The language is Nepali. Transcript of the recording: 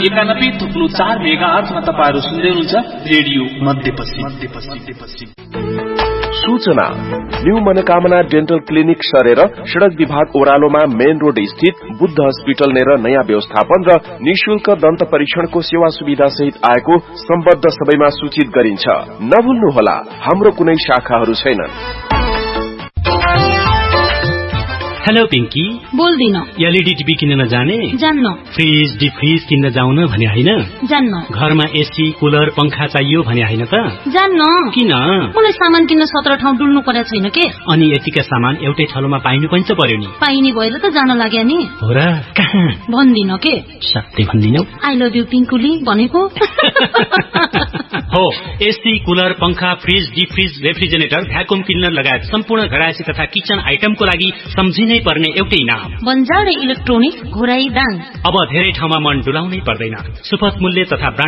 91.4 मेगाहर्जमा तपाईहरु सुन्दै हुनुहुन्छ रेडियो मध्यपश्चिम। सूचना न्यू मनोकामना डेन्टल क्लिनिक सरेर सड़क विभाग ओह्रालोमा मेन रोड स्थित बुद्ध हस्पिटल नेर नयाँ व्यवस्थापन र निशुल्क दन्त परीक्षणको सेवा सुविधा सहित आएको सम्बद्ध सबैमा सूचित गरिन्छ। नभुल्नुहोला, हाम्रो कुनै शाखाहरू छैनन्। हेलो पिंकी, बोल्दिन। एलईडी टिभी किन्न जाने? जान्न। फ्रिज डिफ्रिज किन्न जाउन भने हैन? जान्न। घरमा एसी कुलर पंखा चाहियो भने हैन त? जान्न। किन? मलाई सामान किन्न 17 ठाउँ डुल्नु पर्या छैन के? अनि यतिका सामान एउटै ठाउँमा पाइनु पनि त पर्यो नि। पाइने भएर त जान लाग्या नि। हो र? कहाँ? भन्दिन के? सत्य भन्दिनौ? आई लभ यु पिंकुली भनेको। हो, एसी कुलर पंखा फ्रिज डिफ्रिज रेफ्रिजरेटर भ्याकुम क्लिनर लगायत सम्पूर्ण घरायसी तथा किचन आइटमको लागि सम्झिनै पर्ने एउटै नाम बन्जारे इलेक्ट्रोनिक्स घोराई दाङ। अब धेरै ठाउँमा मन डुलाउनै पर्दैन। सुपथ मूल्य तथा